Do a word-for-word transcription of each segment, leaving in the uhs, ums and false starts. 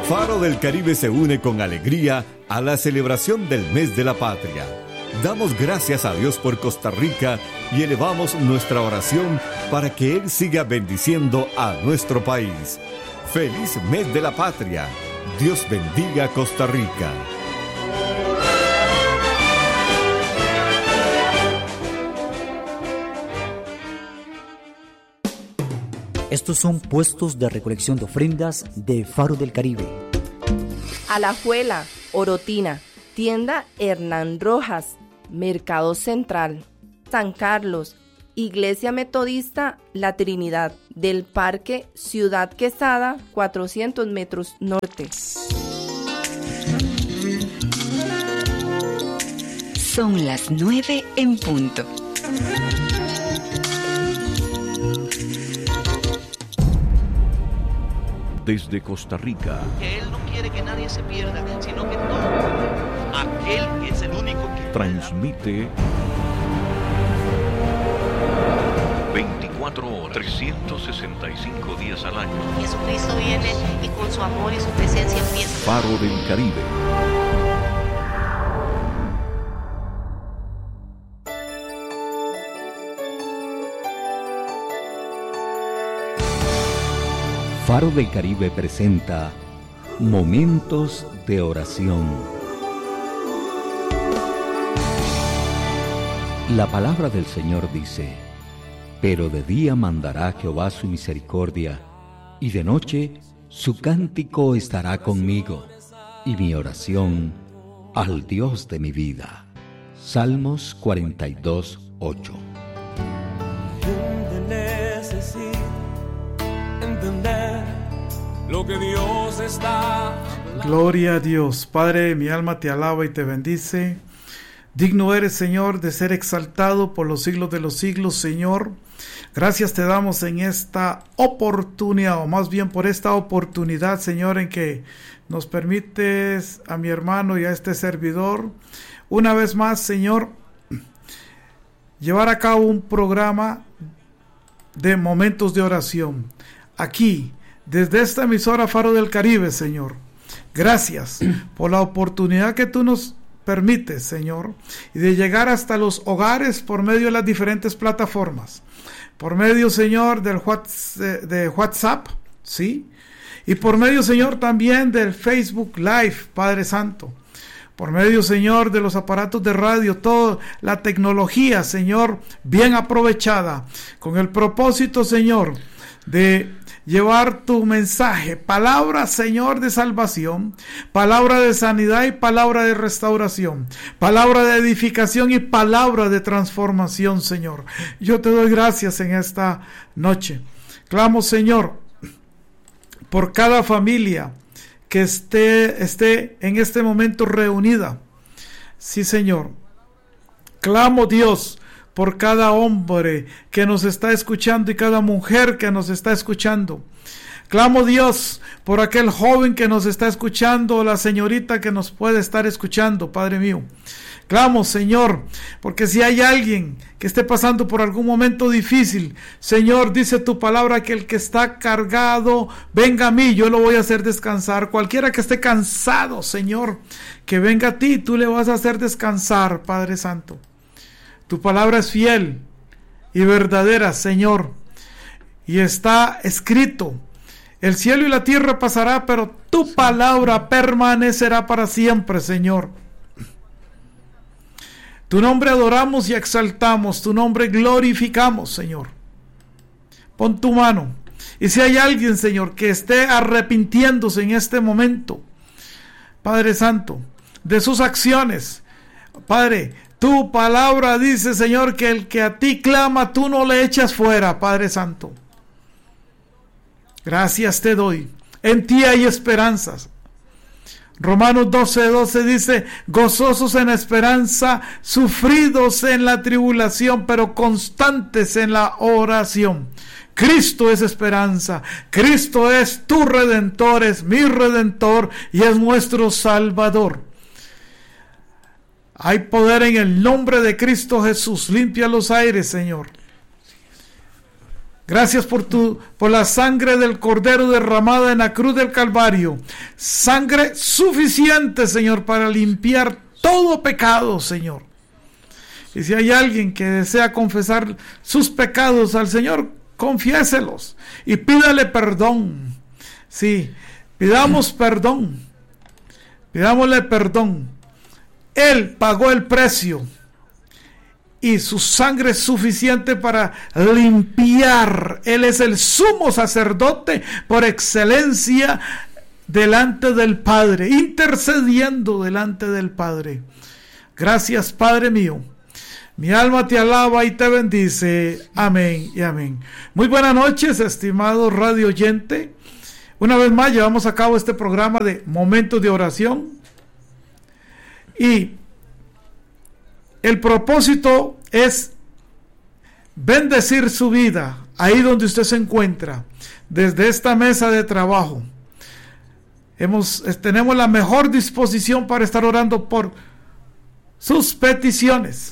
Faro del Caribe se une con alegría a la celebración del Mes de la Patria. Damos gracias a Dios por Costa Rica y elevamos nuestra oración para que Él siga bendiciendo a nuestro país. ¡Feliz Mes de la Patria! Dios bendiga Costa Rica. Estos son puestos de recolección de ofrendas de Faro del Caribe. Alajuela, Orotina, Tienda Hernán Rojas, Mercado Central, San Carlos, Iglesia Metodista La Trinidad, del Parque Ciudad Quesada, cuatrocientos metros norte. Son las nueve en punto. Desde Costa Rica. Que Él no quiere que nadie se pierda, sino que todo aquel que es el único que transmite veinticuatro horas, trescientos sesenta y cinco días al año. Jesucristo viene y con su amor y su presencia empieza. Faro del Caribe. Faro del Caribe presenta Momentos de Oración. La palabra del Señor dice: pero de día mandará Jehová su misericordia, y de noche su cántico estará conmigo, y mi oración al Dios de mi vida. Salmos cuarenta y dos, ocho. Entender lo que Dios está hablando. Gloria a Dios. Padre, mi alma te alaba y te bendice. Digno eres, Señor, de ser exaltado por los siglos de los siglos, Señor. Gracias te damos en esta oportunidad, o más bien por esta oportunidad, Señor, en que nos permites a mi hermano y a este servidor, una vez más, Señor, llevar a cabo un programa de momentos de oración. Aquí, desde esta emisora Faro del Caribe, Señor. Gracias por la oportunidad que tú nos permites, Señor, y de llegar hasta los hogares por medio de las diferentes plataformas. Por medio, Señor, del WhatsApp, de WhatsApp, ¿sí? Y por medio, Señor, también del Facebook Live, Padre Santo. Por medio, Señor, de los aparatos de radio, toda la tecnología, Señor, bien aprovechada, con el propósito, Señor, de llevar tu mensaje, palabra, Señor, de salvación, palabra de sanidad y palabra de restauración, palabra de edificación y palabra de transformación, Señor. Yo te doy gracias en esta noche. Clamo, Señor, por cada familia que esté, esté en este momento reunida. Sí, Señor. Clamo, Dios, por cada hombre que nos está escuchando y cada mujer que nos está escuchando. Clamo, Dios, por aquel joven que nos está escuchando, o la señorita que nos puede estar escuchando, Padre mío. Clamo, Señor, porque si hay alguien que esté pasando por algún momento difícil, Señor, dice tu palabra que el que está cargado, venga a mí, yo lo voy a hacer descansar. Cualquiera que esté cansado, Señor, que venga a ti, tú le vas a hacer descansar, Padre Santo. Tu palabra es fiel y verdadera, Señor, y está escrito: el cielo y la tierra pasará, pero tu palabra permanecerá para siempre, Señor. Tu nombre adoramos y exaltamos, tu nombre glorificamos, Señor. Pon tu mano, y si hay alguien, Señor, que esté arrepintiéndose en este momento, Padre Santo, de sus acciones, Padre, tu palabra dice, Señor, que el que a ti clama, tú no le echas fuera, Padre Santo. Gracias te doy. En ti hay esperanzas. Romanos doce, doce dice: gozosos en esperanza, sufridos en la tribulación, pero constantes en la oración. Cristo es esperanza. Cristo es tu Redentor, es mi Redentor y es nuestro Salvador. Hay poder en el nombre de Cristo Jesús. Limpia los aires, Señor. Gracias por tu, por la sangre del Cordero derramada en la cruz del Calvario. Sangre suficiente, Señor, para limpiar todo pecado, Señor. Y si hay alguien que desea confesar sus pecados al Señor, confiéselos y pídale perdón. Sí, pidamos perdón. Pidámosle perdón. Él pagó el precio. Y su sangre es suficiente para limpiar. Él es el sumo sacerdote por excelencia delante del Padre, intercediendo delante del Padre. Gracias, Padre mío. Mi alma te alaba y te bendice. Amén y amén. Muy buenas noches, estimado radio oyente. Una vez más llevamos a cabo este programa de Momentos de Oración. Y el propósito es bendecir su vida ahí donde usted se encuentra, desde esta mesa de trabajo. Hemos, tenemos la mejor disposición para estar orando por sus peticiones.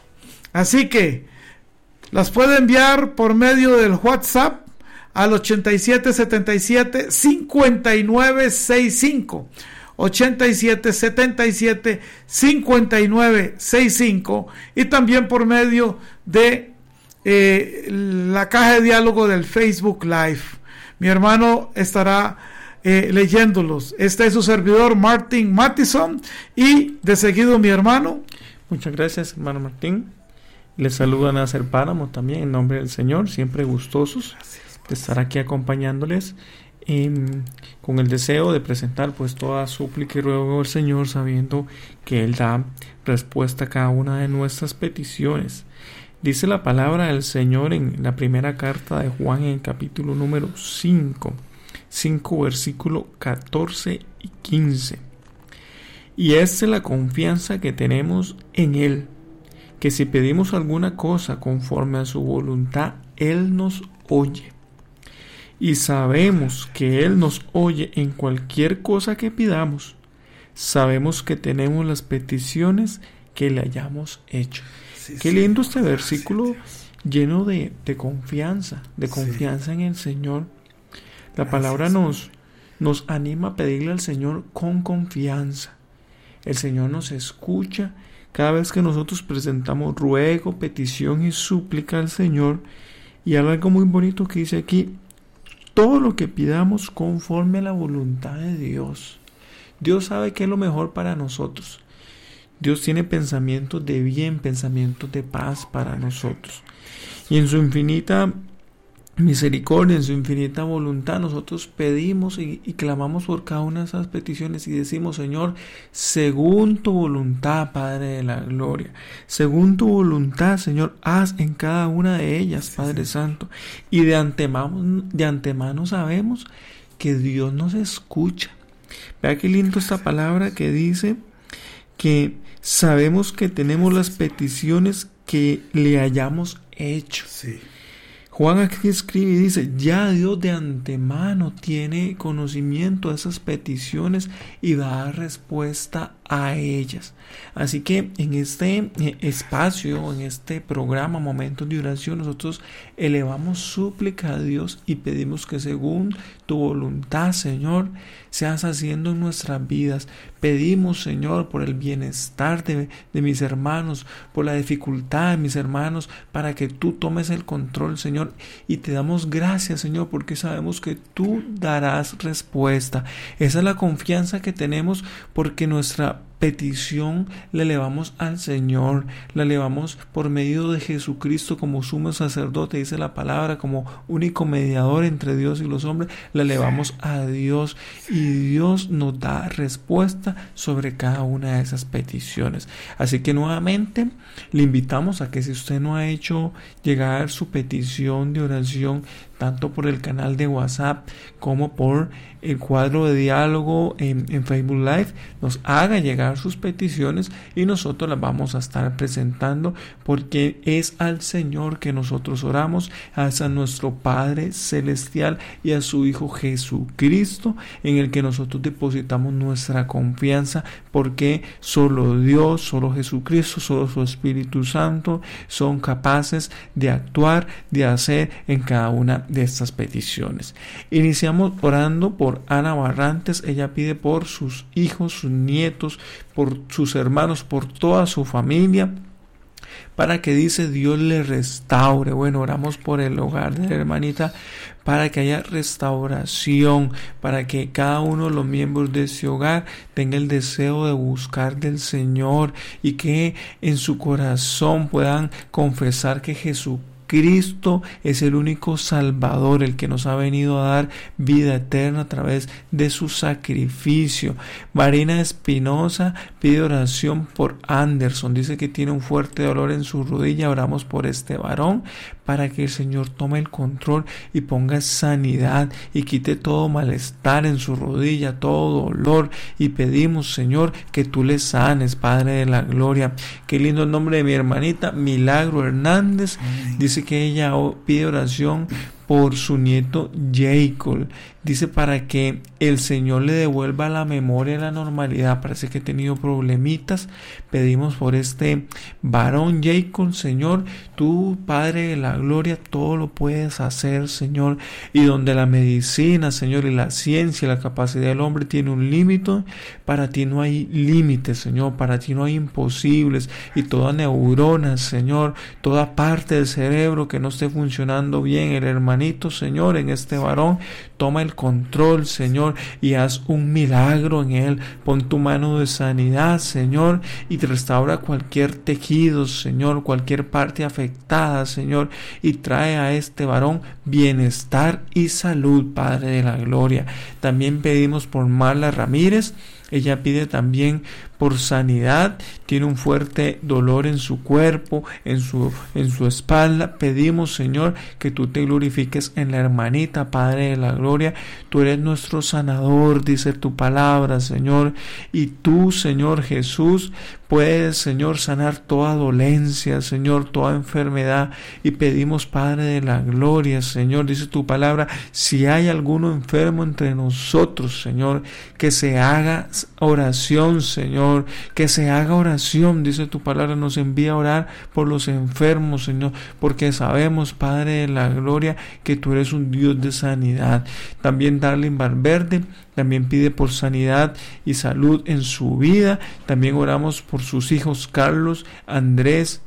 Así que las puede enviar por medio del WhatsApp al ochenta y siete setenta y siete cincuenta y nueve sesenta y cinco. ochenta y siete setenta y siete cincuenta y nueve sesenta y cinco, y también por medio de eh, la caja de diálogo del Facebook Live. Mi hermano estará eh, leyéndolos. Este es su servidor Martin Mattison, y de seguido mi hermano. Muchas gracias, hermano Martín. Les saluda Nasser Páramo también en nombre del Señor, siempre gustosos gracias, de estar aquí acompañándoles. Eh, con el deseo de presentar pues toda súplica y ruego al Señor, sabiendo que Él da respuesta a cada una de nuestras peticiones. Dice la palabra del Señor en la primera carta de Juan, en el capítulo número cinco, cinco versículo catorce y quince. Y esta es la confianza que tenemos en Él, que si pedimos alguna cosa conforme a su voluntad, Él nos oye. Y sabemos que Él nos oye en cualquier cosa que pidamos. Sabemos que tenemos las peticiones que le hayamos hecho. Sí, Qué lindo sí, este versículo, gracias, lleno de, de confianza, de confianza sí. en el Señor. La gracias, palabra nos, nos anima a pedirle al Señor con confianza. El Señor nos escucha cada vez que nosotros presentamos ruego, petición y súplica al Señor. Y hay algo muy bonito que dice aquí: todo lo que pidamos conforme a la voluntad de Dios. Dios sabe qué es lo mejor para nosotros. Dios tiene pensamientos de bien, pensamientos de paz para nosotros. Y en su infinita misericordia, en su infinita voluntad, nosotros pedimos y, y clamamos por cada una de esas peticiones y decimos: Señor, según tu voluntad, Padre de la gloria, según tu voluntad, Señor, haz en cada una de ellas, Padre Santo. Y de antemano, de antemano sabemos que Dios nos escucha. Vea qué lindo esta palabra que dice que sabemos que tenemos las peticiones que le hayamos hecho. Sí. Juan aquí escribe y dice: ya Dios de antemano tiene conocimiento de esas peticiones y va a dar respuesta a ellas. Así que en este espacio, en este programa Momentos de Oración, nosotros elevamos súplica a Dios y pedimos que según tu voluntad, Señor, seas haciendo en nuestras vidas. Pedimos, Señor, por el bienestar de, de mis hermanos, por la dificultad de mis hermanos, para que tú tomes el control, Señor, y te damos gracias, Señor, porque sabemos que tú darás respuesta. Esa es la confianza que tenemos, porque nuestra petición la elevamos al Señor, la elevamos por medio de Jesucristo como sumo sacerdote, dice la palabra, como único mediador entre Dios y los hombres, la elevamos a Dios y Dios nos da respuesta sobre cada una de esas peticiones. Así que nuevamente le invitamos a que, si usted no ha hecho llegar su petición de oración tanto por el canal de WhatsApp como por el cuadro de diálogo en, en Facebook Live, nos haga llegar entregar sus peticiones y nosotros las vamos a estar presentando, porque es al Señor que nosotros oramos, es a nuestro Padre Celestial y a su Hijo Jesucristo, en el que nosotros depositamos nuestra confianza, porque solo Dios, solo Jesucristo, solo su Espíritu Santo son capaces de actuar, de hacer en cada una de estas peticiones. Iniciamos orando por Ana Barrantes. Ella pide por sus hijos, sus nietos, por sus hermanos, por toda su familia, para que, dice, Dios le restaure. Bueno, oramos por el hogar de la hermanita, para que haya restauración, para que cada uno de los miembros de ese hogar tenga el deseo de buscar del Señor y que en su corazón puedan confesar que Jesucristo Cristo es el único Salvador, el que nos ha venido a dar vida eterna a través de su sacrificio. Marina Espinosa pide oración por Anderson. Dice que tiene un fuerte dolor en su rodilla. Oramos por este varón para que el Señor tome el control y ponga sanidad y quite todo malestar en su rodilla, todo dolor. Y pedimos, Señor, que tú le sanes, Padre de la gloria. Qué lindo el nombre de mi hermanita, Milagro Hernández. Dice que ella pide oración por su nieto Jacob. Dice para que el Señor le devuelva la memoria y la normalidad. Parece que ha tenido problemitas. Pedimos por este varón Jacob, Señor. Tú, Padre de la gloria, todo lo puedes hacer, Señor. Y donde la medicina, Señor, y la ciencia y la capacidad del hombre tiene un límite, para ti no hay límites, Señor. Para ti no hay imposibles. Y toda neurona, Señor, toda parte del cerebro que no esté funcionando bien, el hermanito, Señor, en este varón, toma el control, Señor, y haz un milagro en él. Pon tu mano de sanidad, Señor, y te restaura cualquier tejido, Señor, cualquier parte afectada, Señor, y trae a este varón bienestar y salud, Padre de la gloria. También pedimos por Marla Ramírez. Ella pide también por sanidad, tiene un fuerte dolor en su cuerpo, en su, en su espalda. Pedimos, Señor, que tú te glorifiques en la hermanita, Padre de la gloria. Tú eres nuestro sanador, dice tu palabra, Señor, y tú, Señor Jesús, puedes, Señor, sanar toda dolencia, Señor, toda enfermedad. Y pedimos, Padre de la gloria, Señor, dice tu palabra, si hay alguno enfermo entre nosotros, Señor, que se haga oración, Señor, que se haga oración, dice tu palabra, nos envía a orar por los enfermos, Señor, porque sabemos, Padre de la gloria, que tú eres un Dios de sanidad. También Darlene Valverde también pide por sanidad y salud en su vida. También oramos por sus hijos Carlos, Andrés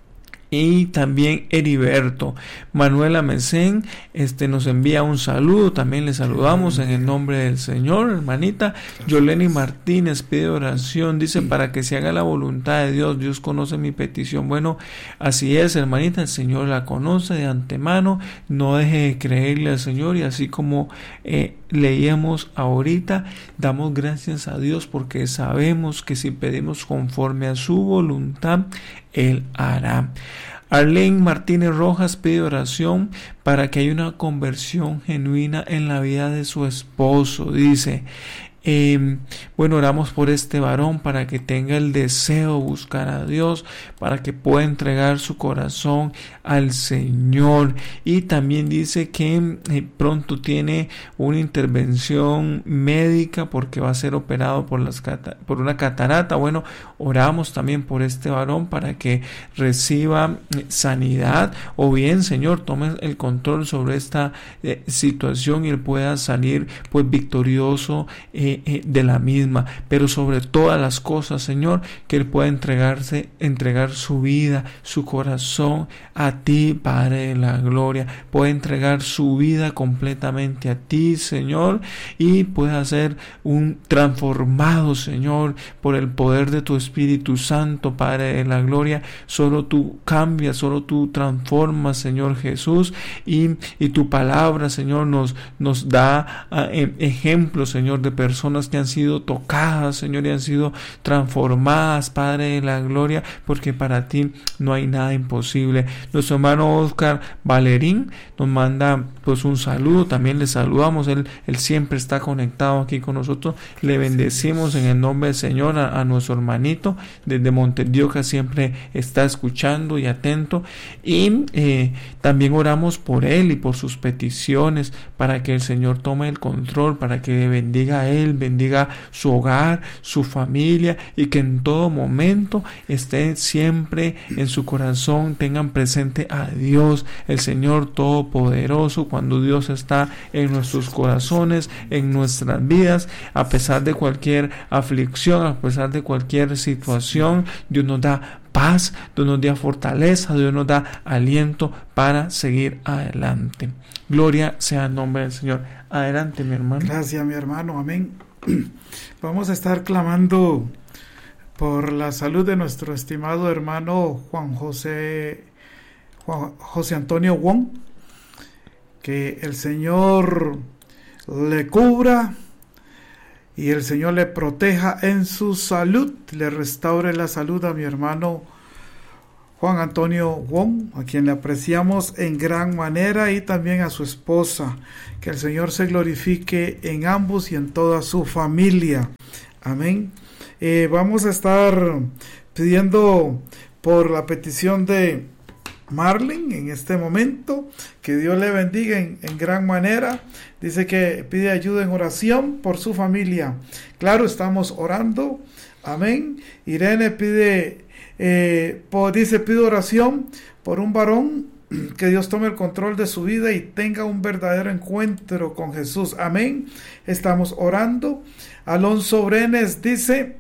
y también Heriberto. Manuela Mesén este, nos envía un saludo, también le saludamos en el nombre del Señor. Hermanita Yoleni Martínez pide oración, dice para que se haga la voluntad de Dios. Dios conoce mi petición. Bueno, así es, hermanita, el Señor la conoce de antemano. No deje de creerle al Señor, y así como eh, leíamos ahorita, damos gracias a Dios porque sabemos que si pedimos conforme a su voluntad, Él hará. Arlene Martínez Rojas pide oración para que haya una conversión genuina en la vida de su esposo. Dice, eh, bueno, oramos por este varón para que tenga el deseo de buscar a Dios, para que pueda entregar su corazón al Señor. Y también dice que eh, pronto tiene una intervención médica porque va a ser operado por, las cata- por una catarata. Bueno, oramos también por este varón para que reciba eh, sanidad, o bien, Señor, tome el control sobre esta eh, situación y él pueda salir pues victorioso eh, eh, de la misma. Pero sobre todas las cosas, Señor, que él pueda entregarse, entregar su vida, su corazón a ti, Padre de la gloria. Puede entregar su vida completamente a ti, Señor, y pueda ser un transformado, Señor, por el poder de tu Espíritu Santo, Padre de la gloria. Solo tú cambias, solo tú transformas, Señor Jesús, y, y tu palabra, Señor, nos, nos da uh, ejemplos, Señor, de personas personas que han sido tocadas, Señor, y han sido transformadas, Padre de la gloria, porque para ti no hay nada imposible. Nuestro hermano Oscar Valerín nos manda pues un saludo, también le saludamos, él, él siempre está conectado aquí con nosotros, le bendecimos en el nombre del Señor a, a nuestro hermanito desde Montevideo, que siempre está escuchando y atento, y eh, también oramos por él y por sus peticiones, para que el Señor tome el control, para que bendiga a él, bendiga su hogar, su familia, y que en todo momento esté siempre en su corazón, tengan presente a Dios, el Señor Todopoderoso. Cuando Dios está en nuestros corazones, en nuestras vidas, a pesar de cualquier aflicción, a pesar de cualquier situación, Dios nos da paz, Dios nos da fortaleza, Dios nos da aliento para seguir adelante. Gloria sea el nombre del Señor. Adelante, mi hermano. Gracias, mi hermano. Amén. Vamos a estar clamando por la salud de nuestro estimado hermano Juan José Juan José Antonio Wong, que el Señor le cubra y el Señor le proteja en su salud, le restaure la salud a mi hermano Juan Antonio Wong, a quien le apreciamos en gran manera, y también a su esposa. Que el Señor se glorifique en ambos y en toda su familia. Amén. Eh, vamos a estar pidiendo por la petición de Marlene en este momento, que Dios le bendiga en, en gran manera. Dice que pide ayuda en oración por su familia. Claro, estamos orando. Amén. Irene pide, eh, por, dice, pide oración por un varón, que Dios tome el control de su vida y tenga un verdadero encuentro con Jesús. Amén. Estamos orando. Alonso Brenes dice,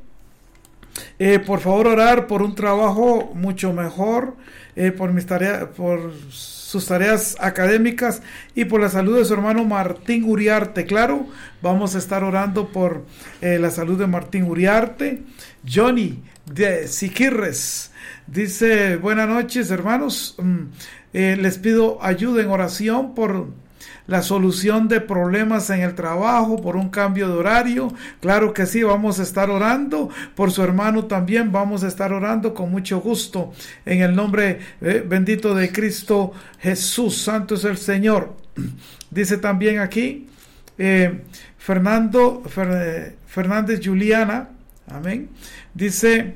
eh, por favor orar por un trabajo mucho mejor, eh, por mis tareas, por sus tareas académicas y por la salud de su hermano Martín Uriarte. Claro, vamos a estar orando por eh, la salud de Martín Uriarte. Johnny de Siquirres dice, buenas noches, hermanos. Mm, eh, les pido ayuda en oración por la solución de problemas en el trabajo, por un cambio de horario. Claro que sí, vamos a estar orando por su hermano también, vamos a estar orando con mucho gusto en el nombre eh, bendito de Cristo Jesús. Santo es el Señor. Dice también aquí eh, Fernando Fer, Fernández Juliana, amén, dice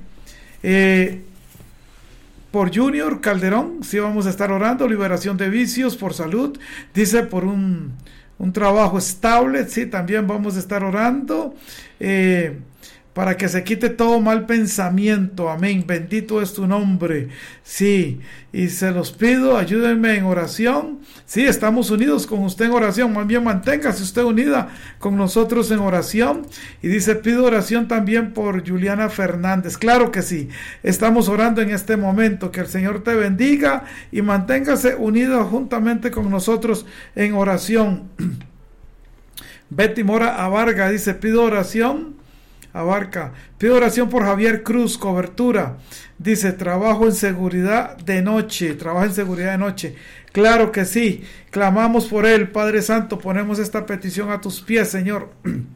eh, por Junior Calderón, sí, vamos a estar orando, liberación de vicios, por salud, dice por un, un trabajo estable, sí, también vamos a estar orando, eh, para que se quite todo mal pensamiento, amén, bendito es tu nombre, sí, y se los pido, ayúdenme en oración, sí, estamos unidos con usted en oración, más bien manténgase usted unida con nosotros en oración, y dice, pido oración también por Juliana Fernández. Claro que sí, estamos orando en este momento, que el Señor te bendiga, y manténgase unido juntamente con nosotros en oración. Betty Mora Abarga dice, pido oración, Abarca, pido oración por Javier Cruz, cobertura, dice, trabajo en seguridad de noche, trabajo en seguridad de noche. Claro que sí, clamamos por él, Padre Santo, ponemos esta petición a tus pies, Señor.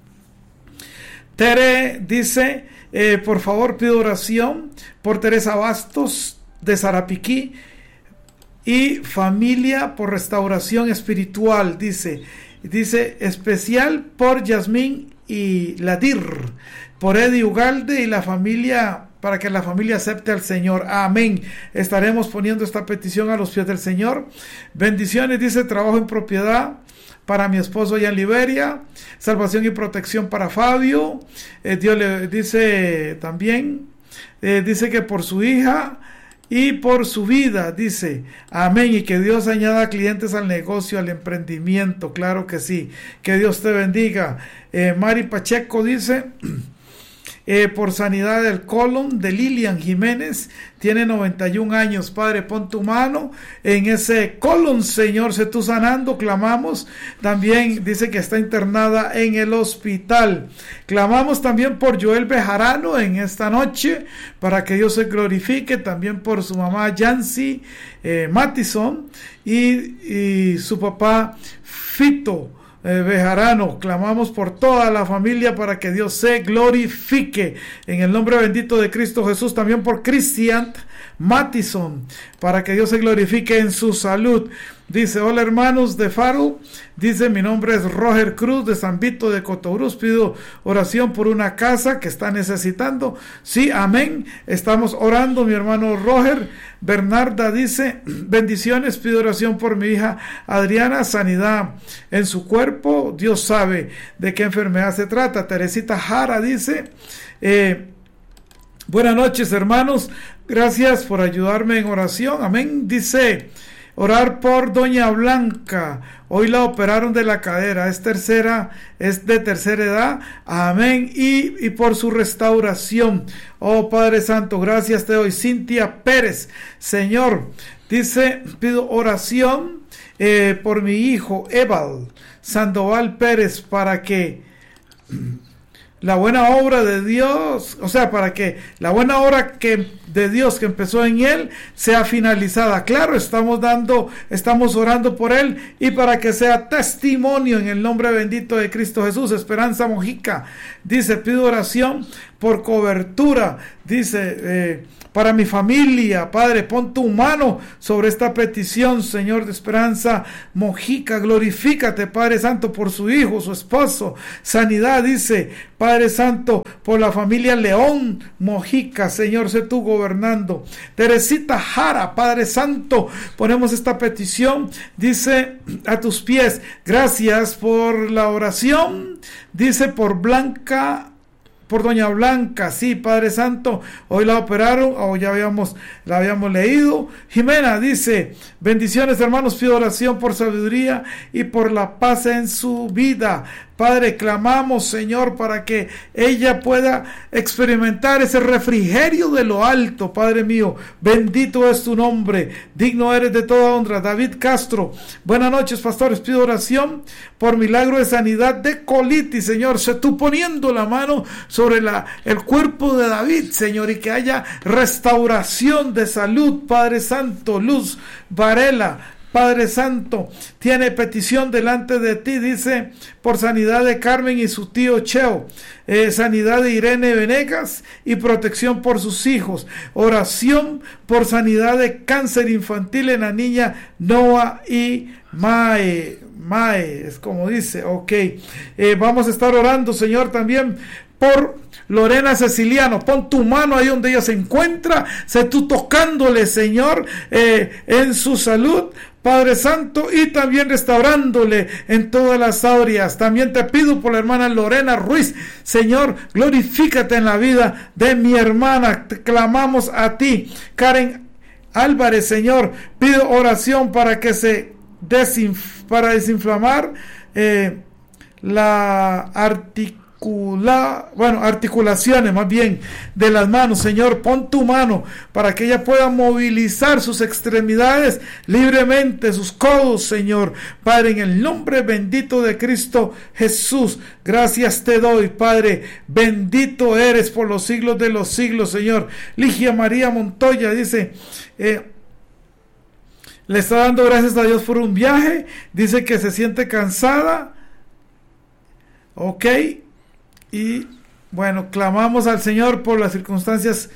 Tere dice, eh, por favor pido oración por Teresa Bastos de Sarapiquí y familia por restauración espiritual, dice, dice especial por Yasmín y Ladir, por Eddie Ugalde y la familia, para que la familia acepte al Señor. Amén. Estaremos poniendo esta petición a los pies del Señor. Bendiciones, dice, trabajo en propiedad para mi esposo allá en Liberia, salvación y protección para Fabio. Eh, Dios le dice también, eh, dice que por su hija y por su vida, dice, amén, y que Dios añada clientes al negocio, al emprendimiento. Claro que sí, que Dios te bendiga. eh, Mari Pacheco dice, eh, por sanidad del colon de Lilian Jiménez, tiene noventa y un años. Padre, pon tu mano en ese colon, Señor, sé tú sanando, clamamos. También dice que está internada en el hospital. Clamamos también por Joel Bejarano en esta noche, para que Dios se glorifique, también por su mamá Yancy eh, Matison y, y su papá Fito eh, Bejarano. Clamamos por toda la familia para que Dios se glorifique en el nombre bendito de Cristo Jesús. También por Cristian Mattison, para que Dios se glorifique en su salud. Dice: hola hermanos de Faro, dice: mi nombre es Roger Cruz de San Vito de Cotobruz, pido oración por una casa que está necesitando. Sí, amén, estamos orando, mi hermano Roger. Bernarda dice: bendiciones, pido oración por mi hija Adriana, sanidad en su cuerpo, Dios sabe de qué enfermedad se trata. Teresita Jara dice: eh, buenas noches hermanos, gracias por ayudarme en oración, amén. Dice: orar por doña Blanca, hoy la operaron de la cadera, es tercera, es de tercera edad, amén, y, y por su restauración. Oh Padre Santo, gracias te doy. Cintia Pérez, Señor, dice: pido oración eh, por mi hijo Eval Sandoval Pérez, para que la buena obra de Dios, o sea, para que la buena obra que de Dios que empezó en él sea finalizada. Claro, estamos dando, estamos orando por él y para que sea testimonio en el nombre bendito de Cristo Jesús. Esperanza Mojica dice: pido oración por cobertura, dice, eh, para mi familia, Padre, pon tu mano sobre esta petición, Señor. De Esperanza Mojica, glorifícate, Padre Santo, por su hijo, su esposo, sanidad, dice, Padre Santo, por la familia León Mojica, Señor, sé tú gobernando. Teresita Jara, Padre Santo, ponemos esta petición, dice, a tus pies. Gracias por la oración, dice, por Blanca, por doña Blanca, sí, Padre Santo, hoy la operaron, o ya habíamos, la habíamos leído. Jimena dice: bendiciones hermanos, pido oración por sabiduría y por la paz en su vida. Padre, clamamos, Señor, para que ella pueda experimentar ese refrigerio de lo alto. Padre mío, bendito es tu nombre, digno eres de toda honra. David Castro: buenas noches, pastores, pido oración por milagro de sanidad de colitis, Señor. Se tú poniendo la mano sobre la, el cuerpo de David, Señor, y que haya restauración de salud, Padre Santo. Luz Varela, Padre Santo, tiene petición delante de ti, dice, por sanidad de Carmen y su tío Cheo, eh, sanidad de Irene Venegas y protección por sus hijos, oración por sanidad de cáncer infantil en la niña Noah y Mae, Mae, es como dice, ok, eh, vamos a estar orando, Señor, también por Lorena Ceciliano. Pon tu mano ahí donde ella se encuentra, sé tú tocándole, Señor, eh, en su salud, Padre Santo, y también restaurándole en todas las áreas. También te pido por la hermana Lorena Ruiz, Señor, glorifícate en la vida de mi hermana, te clamamos a ti. Karen Álvarez, Señor, pido oración para que se desinf- para desinflamar eh, la articulación, bueno, articulaciones más bien de las manos, Señor, pon tu mano para que ella pueda movilizar sus extremidades libremente, sus codos, Señor, Padre, en el nombre bendito de Cristo Jesús. Gracias te doy, Padre, bendito eres por los siglos de los siglos, Señor. Ligia María Montoya dice, eh, le está dando gracias a Dios por un viaje, dice que se siente cansada, ok. Y bueno, clamamos al Señor por las circunstancias.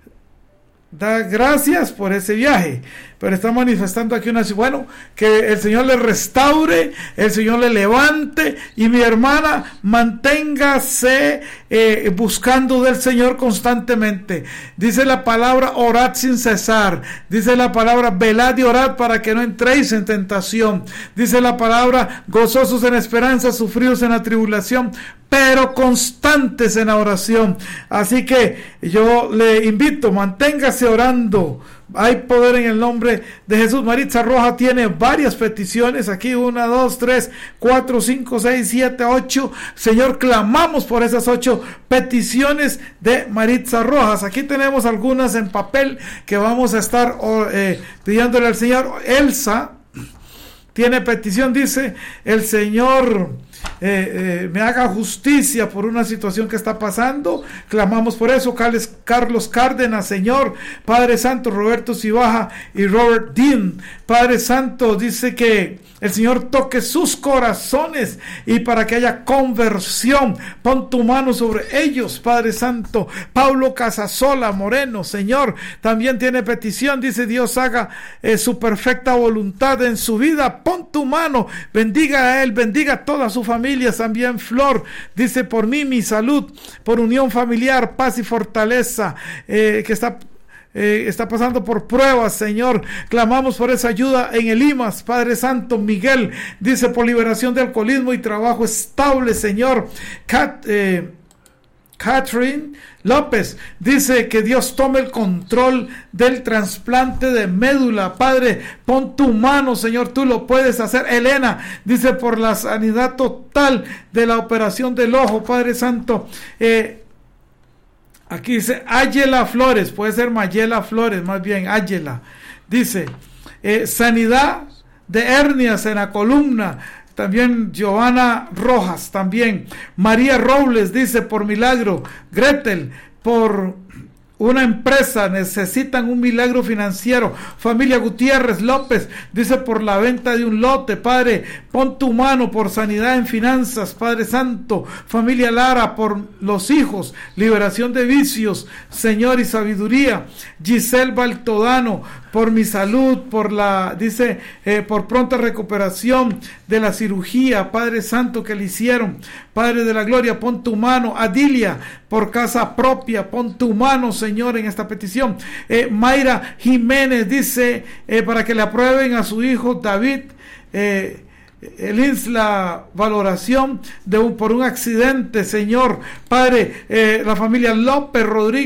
Da gracias por ese viaje, pero está manifestando aquí una, bueno, que el Señor le restaure, el Señor le levante, y mi hermana manténgase eh, buscando del Señor constantemente. Dice la palabra: orad sin cesar. Dice la palabra: velad y orad para que no entréis en tentación. Dice la palabra: gozosos en esperanza, sufridos en la tribulación, pero constantes en la oración. Así que yo le invito, manténgase orando. Hay poder en el nombre de Jesús. Maritza Roja tiene varias peticiones aquí, una, dos, tres, cuatro, cinco, seis, siete, ocho. Señor, clamamos por esas ocho peticiones de Maritza Rojas. Aquí tenemos algunas en papel que vamos a estar eh, pidiéndole al Señor. Elsa tiene petición, dice, el Señor eh, eh, me haga justicia por una situación que está pasando. Clamamos por eso. Carles, Carlos Cárdenas, Señor, Padre Santo, Roberto Cibaja y Robert Dean, Padre Santo, dice que el Señor toque sus corazones y para que haya conversión, pon tu mano sobre ellos, Padre Santo. Pablo Casasola Moreno, Señor, también tiene petición, dice, Dios haga eh, su perfecta voluntad en su vida, pon tu mano, bendiga a él, bendiga a toda su familia. También Flor, dice, por mí, mi salud, por unión familiar, paz y fortaleza, eh, que está Eh, está pasando por pruebas, Señor. Clamamos por esa ayuda en el I M A S, Padre Santo. Miguel dice, por liberación de alcoholismo y trabajo estable, Señor. Cat, eh, Catherine López dice que Dios tome el control del trasplante de médula. Padre, pon tu mano, Señor, tú lo puedes hacer. Elena dice, por la sanidad total de la operación del ojo, Padre Santo. eh, Aquí dice Ayela Flores, puede ser Mayela Flores, más bien Ayela. Dice, eh, sanidad de hernias en la columna. También Giovanna Rojas, también. María Robles dice, por milagro. Gretel, por una empresa, necesitan un milagro financiero. Familia Gutiérrez López dice, por la venta de un lote. Padre, pon tu mano por sanidad en finanzas, Padre Santo. Familia Lara, por los hijos, liberación de vicios, Señor, y sabiduría. Giselle Baltodano, por mi salud, por la, dice, eh, por pronta recuperación de la cirugía, Padre Santo, que le hicieron. Padre de la gloria, pon tu mano. Adilia, por casa propia, pon tu mano, Señor, en esta petición. eh, Mayra Jiménez dice, eh, para que le aprueben a su hijo David eh, el I M S S, la valoración de un, por un accidente, Señor. Padre, eh, la familia López Rodríguez